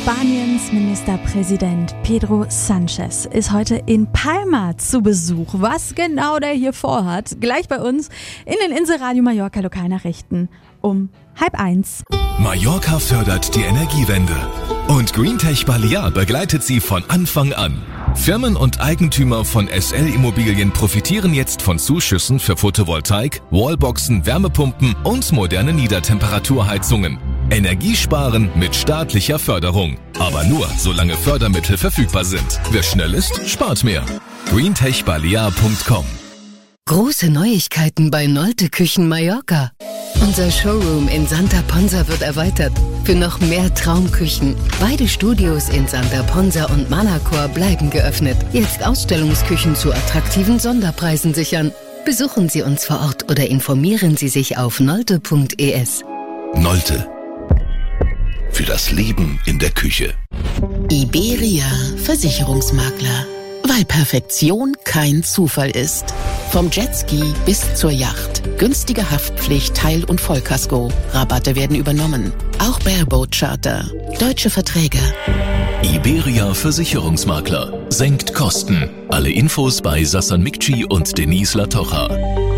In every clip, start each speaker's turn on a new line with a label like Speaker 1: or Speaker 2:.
Speaker 1: Spaniens Ministerpräsident Pedro Sánchez ist heute in Palma zu Besuch. Was genau der hier vorhat, gleich bei uns in den Insel-Radio Mallorca Lokalnachrichten um 12:30.
Speaker 2: Mallorca fördert die Energiewende und Greentech Balear begleitet sie von Anfang an. Firmen und Eigentümer von SL Immobilien profitieren jetzt von Zuschüssen für Photovoltaik, Wallboxen, Wärmepumpen und moderne Niedertemperaturheizungen. Energiesparen mit staatlicher Förderung. Aber nur, solange Fördermittel verfügbar sind. Wer schnell ist, spart mehr. greentechbalear.com.
Speaker 3: Große Neuigkeiten bei Nolte Küchen Mallorca. Unser Showroom in Santa Ponsa wird erweitert für noch mehr Traumküchen. Beide Studios in Santa Ponsa und Manacor bleiben geöffnet. Jetzt Ausstellungsküchen zu attraktiven Sonderpreisen sichern. Besuchen Sie uns vor Ort oder informieren Sie sich auf nolte.es.
Speaker 2: Nolte. Für das Leben in der Küche.
Speaker 4: Iberia Versicherungsmakler. Weil Perfektion kein Zufall ist. Vom Jetski bis zur Yacht. Günstige Haftpflicht, Teil- und Vollkasko. Rabatte werden übernommen. Auch Bareboat Charter. Deutsche Verträge.
Speaker 2: Iberia Versicherungsmakler. Senkt Kosten. Alle Infos bei Sassan Mikci und Denise Latocha.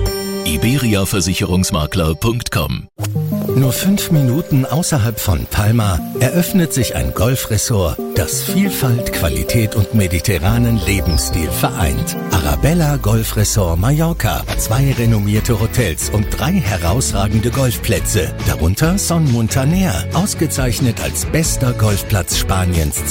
Speaker 2: iberiaversicherungsmakler.com.
Speaker 5: Nur 5 Minuten außerhalb von Palma eröffnet sich ein Golfresort, das Vielfalt, Qualität und mediterranen Lebensstil vereint. Arabella Golf Resort Mallorca. 2 renommierte Hotels und 3 herausragende Golfplätze. Darunter Son Muntaner, ausgezeichnet als bester Golfplatz Spaniens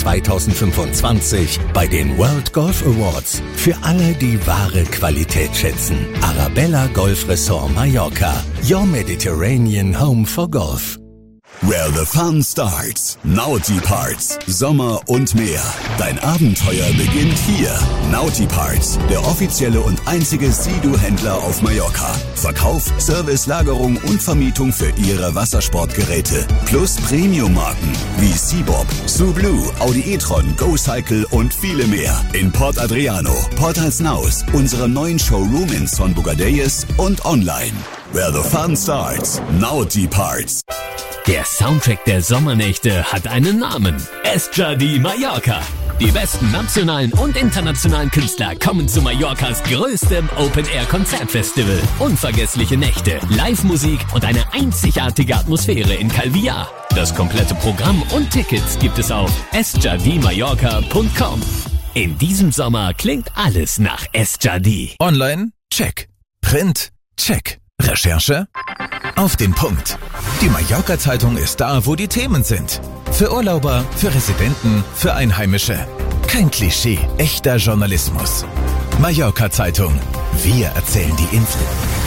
Speaker 5: 2025 bei den World Golf Awards. Für alle, die wahre Qualität schätzen. Arabella Golf Resort Mallorca. Your Mediterranean Home for Golf.
Speaker 6: Where the fun starts. Naughty Parts. Sommer und mehr. Dein Abenteuer beginnt hier. Naughty Parts, der offizielle und einzige Sea-Doo-Händler auf Mallorca. Verkauf, Service, Lagerung und Vermietung für Ihre Wassersportgeräte. Plus Premium-Marken wie Seabob, Sublue, Audi e-tron, GoCycle und viele mehr. In Port Adriano, Port Alsnaus, unserem neuen Showroom in Son Bogadelles und online. Where the fun starts. Naughty Parts.
Speaker 7: Der Soundtrack der Sommernächte hat einen Namen. Esjadi Mallorca. Die besten nationalen und internationalen Künstler kommen zu Mallorcas größtem Open-Air-Konzertfestival. Unvergessliche Nächte, Live-Musik und eine einzigartige Atmosphäre in Calvillar. Das komplette Programm und Tickets gibt es auf esjadimallorca.com. In diesem Sommer klingt alles nach Esjadi.
Speaker 2: Online? Check. Print? Check. Recherche? Auf den Punkt. Die Mallorca-Zeitung ist da, wo die Themen sind. Für Urlauber, für Residenten, für Einheimische. Kein Klischee, echter Journalismus. Mallorca-Zeitung. Wir erzählen die Insel.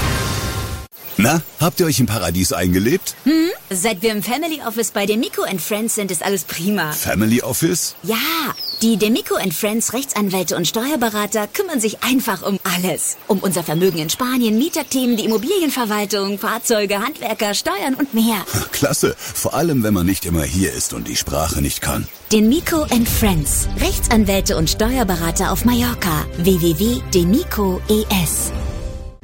Speaker 6: Na, habt ihr euch im Paradies eingelebt?
Speaker 8: Seit wir im Family Office bei Demico & Friends sind, ist alles prima.
Speaker 6: Family Office?
Speaker 8: Ja, die Demico & Friends Rechtsanwälte und Steuerberater kümmern sich einfach um alles. Um unser Vermögen in Spanien, Mieterthemen, die Immobilienverwaltung, Fahrzeuge, Handwerker, Steuern und mehr.
Speaker 6: Klasse, vor allem wenn man nicht immer hier ist und die Sprache nicht kann.
Speaker 8: Demico & Friends Rechtsanwälte und Steuerberater auf Mallorca. www.demico.es